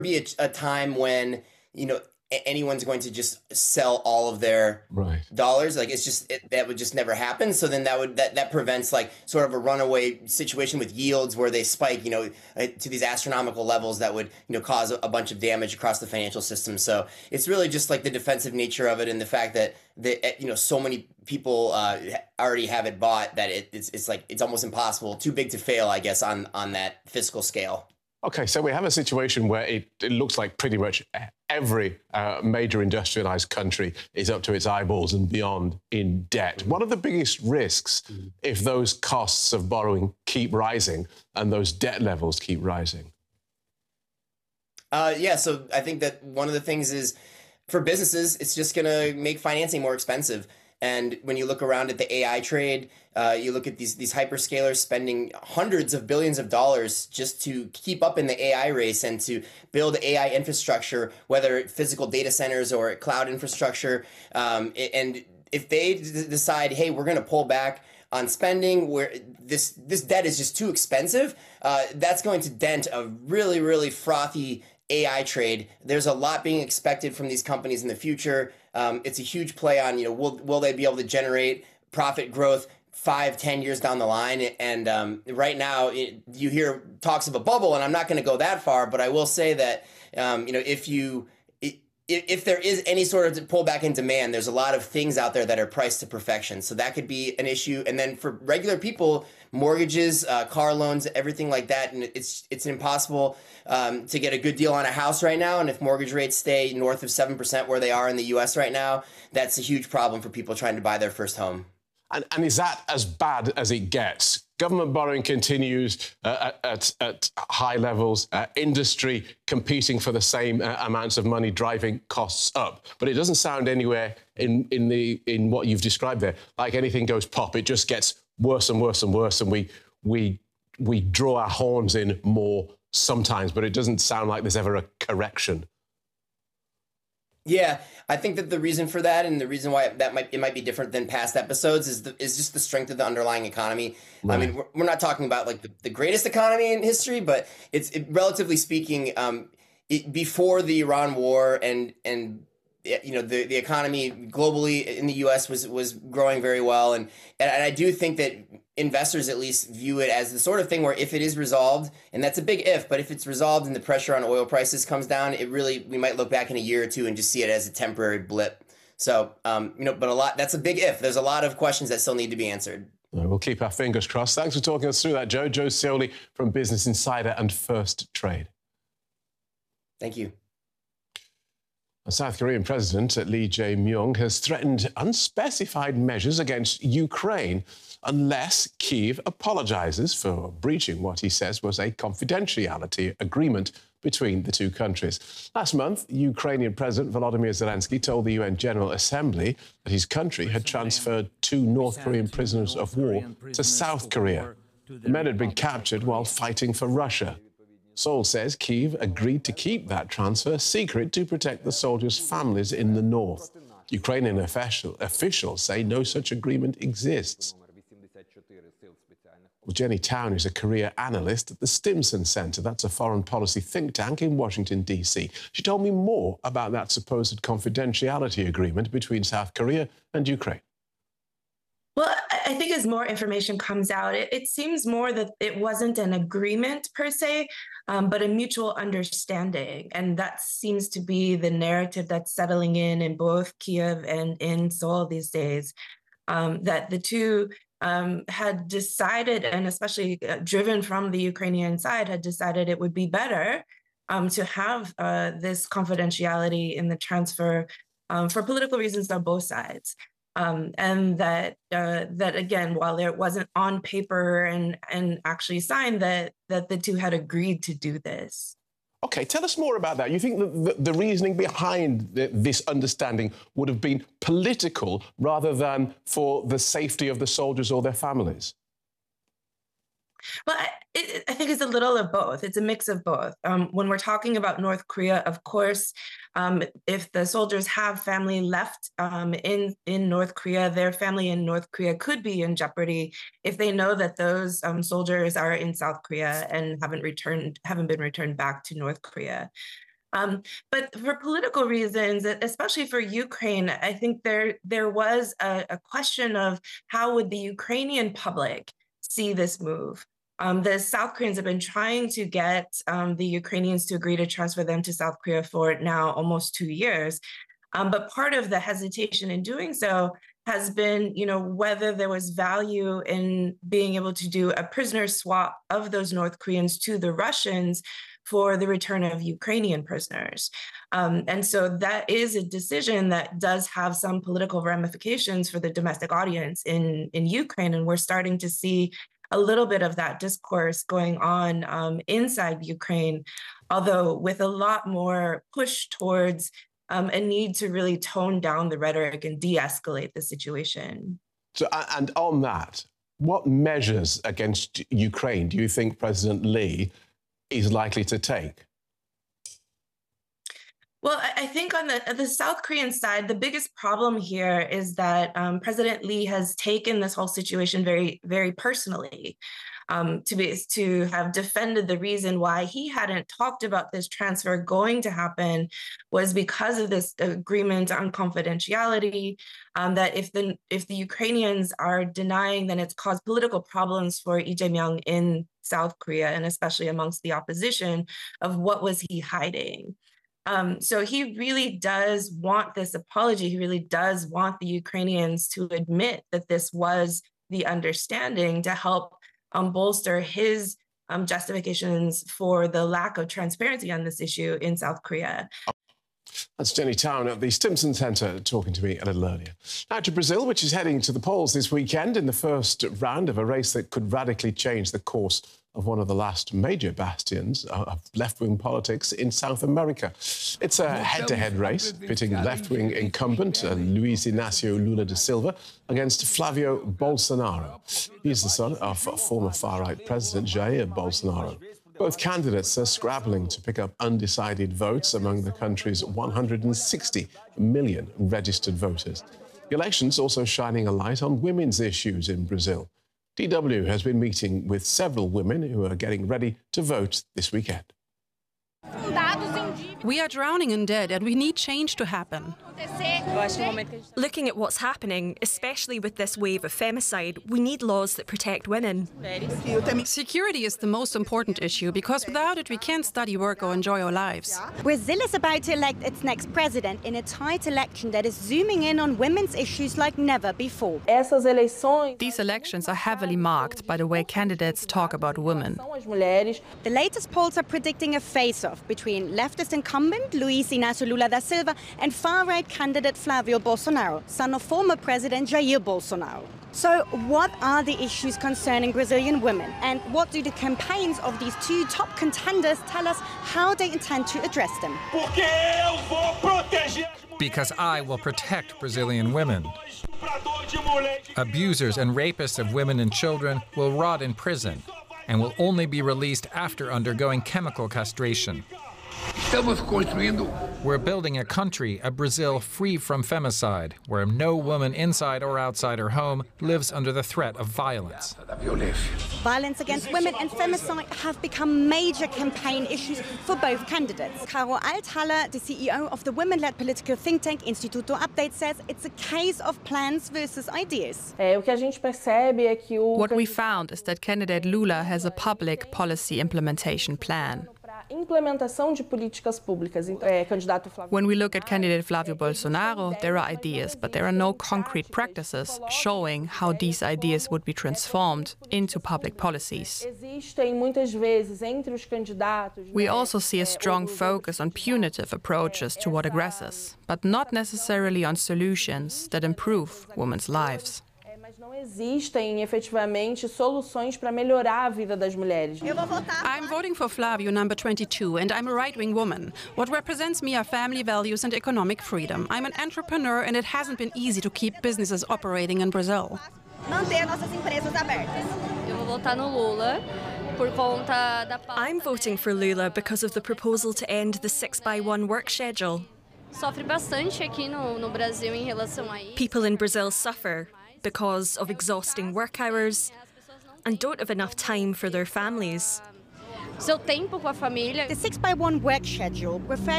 be a time when, anyone's going to just sell all of their Right. dollars. Like it's just that would just never happen. So then that prevents like sort of a runaway situation with yields where they spike, to these astronomical levels that would, cause a bunch of damage across the financial system. So it's really just like the defensive nature of it and the fact that so many people already have it bought that it's like it's almost impossible, too big to fail, I guess, on that fiscal scale. Okay, so we have a situation where it looks like pretty much every major industrialized country is up to its eyeballs and beyond in debt. What are the biggest risks if those costs of borrowing keep rising and those debt levels keep rising? So I think that one of the things is for businesses, it's just going to make financing more expensive. And when you look around at the AI trade, you look at these hyperscalers spending hundreds of billions of dollars just to keep up in the AI race and to build AI infrastructure, whether physical data centers or cloud infrastructure. And if they decide, hey, we're going to pull back on spending, where this debt is just too expensive, that's going to dent a really, really frothy AI trade. There's a lot being expected from these companies in the future. It's a huge play on, will they be able to generate profit growth 5-10 years down the line? And right now you hear talks of a bubble, and I'm not going to go that far, but I will say that, if there is any sort of pullback in demand, there's a lot of things out there that are priced to perfection. So that could be an issue. And then for regular people, mortgages, car loans, everything like that, and it's impossible to get a good deal on a house right now. And if mortgage rates stay north of 7% where they are in the US right now, that's a huge problem for people trying to buy their first home. And is that as bad as it gets? Government borrowing continues at high levels, industry competing for the same amounts of money, driving costs up. But it doesn't sound anywhere in what you've described there like anything goes pop. It just gets worse and worse and worse, and we draw our horns in more sometimes, but it doesn't sound like there's ever a correction. Yeah, I think that the reason for that and the reason why it might be different than past episodes is just the strength of the underlying economy. Right. I mean, we're not talking about like the greatest economy in history, but relatively speaking, before the Iran war and the economy globally in the U.S. was growing very well, and I do think that investors at least view it as the sort of thing where if it is resolved, and that's a big if, but if it's resolved and the pressure on oil prices comes down, we might look back in a year or two and just see it as a temporary blip. So, but that's a big if. There's a lot of questions that still need to be answered. We'll keep our fingers crossed. Thanks for talking us through that, Joe. Joe Cioli from Business Insider and First Trade. Thank you. South Korean President Lee Jae-myung has threatened unspecified measures against Ukraine unless Kyiv apologizes for breaching what he says was a confidentiality agreement between the two countries. Last month, Ukrainian President Volodymyr Zelensky told the UN General Assembly that his country had transferred 2 North Korean prisoners of war to South Korea. The men had been captured while fighting for Russia. Seoul says Kyiv agreed to keep that transfer secret to protect the soldiers' families in the north. Ukrainian officials say no such agreement exists. Well, Jenny Town is a career analyst at the Stimson Center. That's a foreign policy think tank in Washington, D.C. She told me more about that supposed confidentiality agreement between South Korea and Ukraine. Well, I think as more information comes out, it seems more that it wasn't an agreement per se, but a mutual understanding. And that seems to be the narrative that's settling in both Kyiv and in Seoul these days, that the two had decided, and especially driven from the Ukrainian side, had decided it would be better to have this confidentiality in the transfer for political reasons on both sides. And that again, while it wasn't on paper and actually signed, that the two had agreed to do this. OK, tell us more about that. You think that the reasoning behind this understanding would have been political rather than for the safety of the soldiers or their families? Well, I think it's a little of both. It's a mix of both. When we're talking about North Korea, of course, if the soldiers have family left in North Korea, their family in North Korea could be in jeopardy if they know that those soldiers are in South Korea and haven't been returned back to North Korea. But for political reasons, especially for Ukraine, I think there was a question of how would the Ukrainian public see this move. The South Koreans have been trying to get the Ukrainians to agree to transfer them to South Korea for now almost 2 years. But part of the hesitation in doing so has been, whether there was value in being able to do a prisoner swap of those North Koreans to the Russians for the return of Ukrainian prisoners. And so that is a decision that does have some political ramifications for the domestic audience in Ukraine. And we're starting to see a little bit of that discourse going on inside Ukraine, although with a lot more push towards a need to really tone down the rhetoric and de-escalate the situation. So, and on that, what measures against Ukraine do you think President Lee is likely to take? Well, I think on the South Korean side, the biggest problem here is that President Lee has taken this whole situation very, very personally. To have defended the reason why he hadn't talked about this transfer going to happen was because of this agreement on confidentiality, that if the Ukrainians are denying, then it's caused political problems for Lee Jae-myung in South Korea, and especially amongst the opposition, of what was he hiding. So he really does want this apology. He really does want the Ukrainians to admit that this was the understanding, to help bolster his justifications for the lack of transparency on this issue in South Korea. That's Jenny Town at the Stimson Centre talking to me a little earlier. Now to Brazil, which is heading to the polls this weekend in the first round of a race that could radically change the course of one of the last major bastions of left-wing politics in South America. It's a head-to-head race pitting left-wing incumbent Luiz Inácio Lula da Silva against Flavio Bolsonaro. He's the son of former far-right President Jair Bolsonaro. Both candidates are scrabbling to pick up undecided votes among the country's 160 million registered voters. The election's also shining a light on women's issues in Brazil. DW has been meeting with several women who are getting ready to vote this weekend. We are drowning in debt and we need change to happen. Looking at what's happening, especially with this wave of femicide, we need laws that protect women. Security is the most important issue because without it we can't study, work or enjoy our lives. Brazil is about to elect its next president in a tight election that is zooming in on women's issues like never before. These elections are heavily marked by the way candidates talk about women. The latest polls are predicting a face-off between leftist incumbent Luiz Inácio Lula da Silva and far-right candidate Flavio Bolsonaro, son of former President Jair Bolsonaro. So what are the issues concerning Brazilian women, and what do the campaigns of these two top contenders tell us how they intend to address them? Because I will protect Brazilian women. Abusers and rapists of women and children will rot in prison and will only be released after undergoing chemical castration. We're building a country, a Brazil free from femicide, where no woman inside or outside her home lives under the threat of violence. Violence against women and femicide have become major campaign issues for both candidates. Caro Althaler, the CEO of the women-led political think tank Instituto Update, says it's a case of plans versus ideas. What we found is that candidate Lula has a public policy implementation plan. When we look at candidate Flavio Bolsonaro, there are ideas, but there are no concrete practices showing how these ideas would be transformed into public policies. We also see a strong focus on punitive approaches toward aggressors, but not necessarily on solutions that improve women's lives. I'm voting for Flavio, number 22, and I'm a right-wing woman. What represents me are family values and economic freedom. I'm an entrepreneur, and it hasn't been easy to keep businesses operating in Brazil. I'm voting for Lula because of the proposal to end the 6x1 work schedule. People in Brazil suffer because of exhausting work hours and don't have enough time for their families. The 6x1 work schedule refers